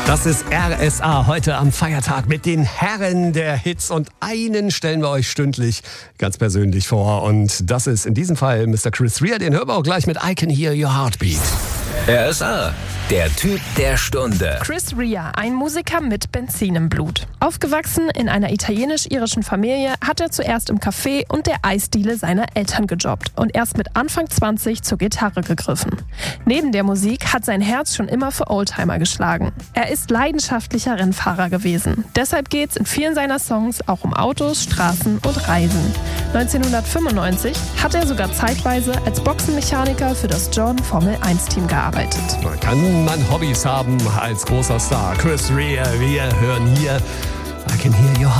Das ist RSA heute am Feiertag mit den Herren der Hits und einen stellen wir euch stündlich ganz persönlich vor und das ist in diesem Fall Mr. Chris Rea, den hören wir auch gleich mit I Can Hear Your Heartbeat. RSA, der Typ der Stunde. Chris Rea, ein Musiker mit Benzin im Blut. Aufgewachsen in einer italienisch-irischen Familie, hat er zuerst im Café und der Eisdiele seiner Eltern gejobbt und erst mit Anfang 20 zur Gitarre gegriffen. Neben der Musik hat sein Herz schon immer für Oldtimer geschlagen. Er ist leidenschaftlicher Rennfahrer gewesen. Deshalb geht's in vielen seiner Songs auch um Autos, Straßen und Reisen. 1995 hat er sogar zeitweise als Boxenmechaniker für das Jordan Formel 1 Team gearbeitet. Kann man Hobbys haben als großer Star? Chris Rea, wir hören hier I Can Hear Your Heartbeat.